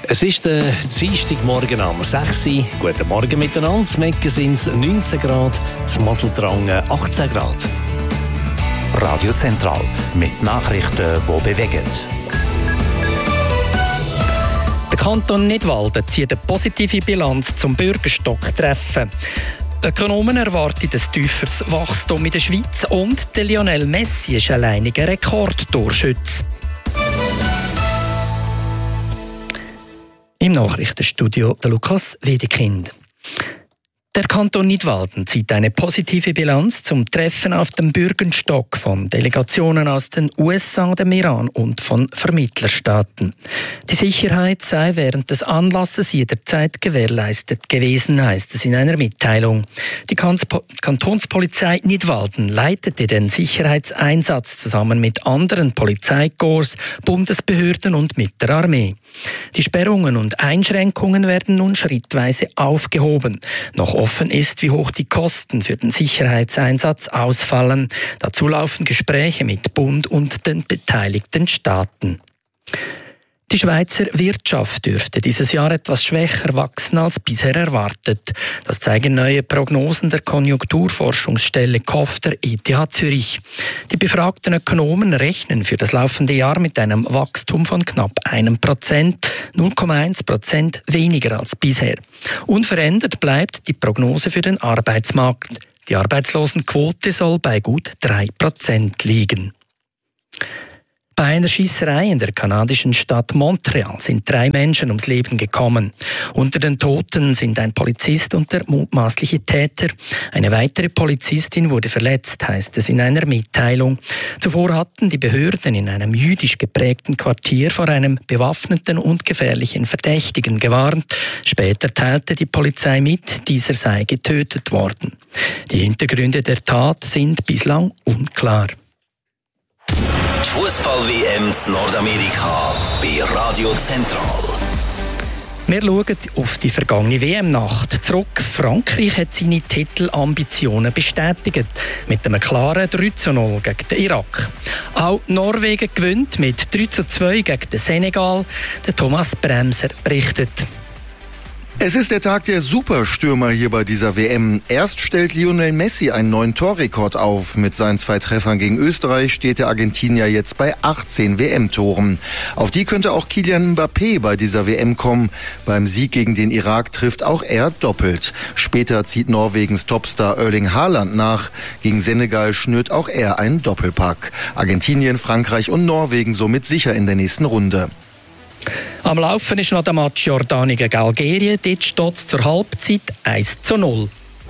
Es ist der Dienstagmorgen am 6 Uhr. Guten Morgen miteinander. Zu Mecken sind es 19 Grad, zu Maseltrangen 18 Grad. Radio Zentral mit Nachrichten, die bewegen. Der Kanton Nidwalden zieht eine positive Bilanz zum Bürgerstocktreffen. Ökonomen erwarten ein tieferes Wachstum in der Schweiz und der Lionel Messi ist alleiniger Rekordtorschütze. Im Nachrichtenstudio der Lukas Wedekind. Der Kanton Nidwalden zieht eine positive Bilanz zum Treffen auf dem Bürgenstock von Delegationen aus den USA, dem Iran und von Vermittlerstaaten. Die Sicherheit sei während des Anlasses jederzeit gewährleistet gewesen, heißt es in einer Mitteilung. Die Kantonspolizei Nidwalden leitete den Sicherheitseinsatz zusammen mit anderen Polizeikorps, Bundesbehörden und mit der Armee. Die Sperrungen und Einschränkungen werden nun schrittweise aufgehoben. Noch offen ist, wie hoch die Kosten für den Sicherheitseinsatz ausfallen. Dazu laufen Gespräche mit Bund und den beteiligten Staaten. Die Schweizer Wirtschaft dürfte dieses Jahr etwas schwächer wachsen als bisher erwartet. Das zeigen neue Prognosen der Konjunkturforschungsstelle KOF der ETH Zürich. Die befragten Ökonomen rechnen für das laufende Jahr mit einem Wachstum von knapp 1%, 0,1% weniger als bisher. Unverändert bleibt die Prognose für den Arbeitsmarkt. Die Arbeitslosenquote soll bei gut 3% liegen. Bei einer Schiesserei in der kanadischen Stadt Montreal sind 3 Menschen ums Leben gekommen. Unter den Toten sind ein Polizist und der mutmaßliche Täter. Eine weitere Polizistin wurde verletzt, heißt es in einer Mitteilung. Zuvor hatten die Behörden in einem jüdisch geprägten Quartier vor einem bewaffneten und gefährlichen Verdächtigen gewarnt. Später teilte die Polizei mit, dieser sei getötet worden. Die Hintergründe der Tat sind bislang unklar. Die Fußball-WM in Nordamerika bei Radio Zentral. Wir schauen auf die vergangene WM-Nacht zurück. Frankreich hat seine Titelambitionen bestätigt. Mit einem klaren 3:0 gegen den Irak. Auch Norwegen gewinnt mit 3:2 gegen den Senegal. Der Thomas Bremser berichtet. Es ist der Tag der Superstürmer hier bei dieser WM. Erst stellt Lionel Messi einen neuen Torrekord auf. Mit seinen 2 Treffern gegen Österreich steht der Argentinier jetzt bei 18 WM-Toren. Auf die könnte auch Kylian Mbappé bei dieser WM kommen. Beim Sieg gegen den Irak trifft auch er doppelt. Später zieht Norwegens Topstar Erling Haaland nach. Gegen Senegal schnürt auch er einen Doppelpack. Argentinien, Frankreich und Norwegen somit sicher in der nächsten Runde. Am Laufen ist noch der Match Jordanien gegen Algerien. Dort steht es zur Halbzeit 1:0.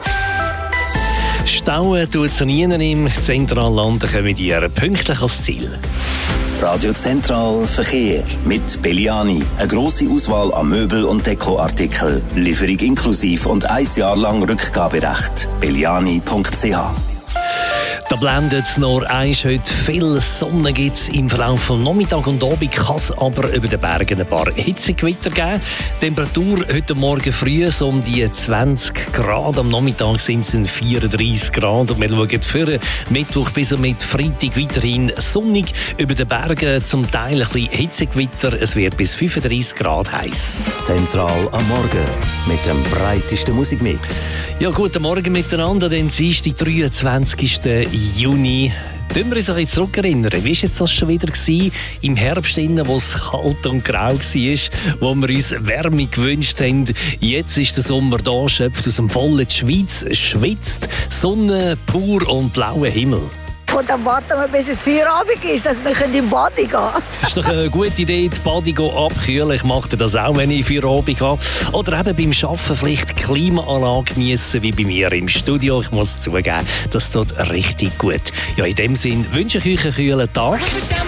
Stauen tut es nie im Zentralland, kommen die pünktlich ans Ziel. Radio Zentral Verkehr mit Belliani. Eine grosse Auswahl an Möbel- und Dekoartikeln. Lieferung inklusiv und 1 Jahr lang Rückgaberecht. belliani.ch. Da blendet es nur eins. Heute viel Sonne gibt es im Verlauf des Nachmittag und Abend. Kann es aber über den Bergen ein paar Hitzegewitter geben. Die Temperatur heute Morgen früh so um die 20 Grad. Am Nachmittag sind es 34 Grad. Und wir schauen für Mittwoch bis mit Freitag weiterhin sonnig. Über den Bergen zum Teil ein bisschen Hitzegewitter. Es wird bis 35 Grad heiß. Zentral am Morgen mit dem breitesten Musikmix. Ja, guten Morgen miteinander. Den Dienstag, 23. Juni. Können wir uns ein bisschen zurückerinnern? Wie war jetzt das schon wieder im Herbst, wo es kalt und grau war, wo wir uns Wärme gewünscht haben? Jetzt ist der Sommer da, schöpft aus dem vollen Schweiz, schwitzt, Sonne pur und blauer Himmel. Und dann warten wir, bis es Feierabend ist, dass wir in die Bade gehen können. Das ist doch eine gute Idee, die Bade abkühlen. Ich mache das auch, wenn ich Feierabend habe. Oder eben beim Arbeiten vielleicht die Klimaanlage geniessen, wie bei mir im Studio. Ich muss zugeben, das tut richtig gut. Ja, in dem Sinn wünsche ich euch einen kühlen Tag.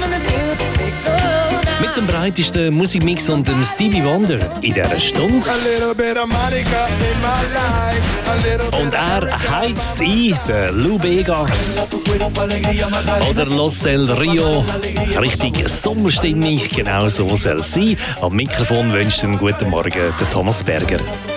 Mit dem breitesten Musikmix und dem Stevie Wonder in dieser Stunde. Und er heizt ein, der Lou Bega. Oder Los del Rio. Richtig sommerstimmig, genau so soll es sein. Am Mikrofon wünscht einen guten Morgen der Thomas Berger.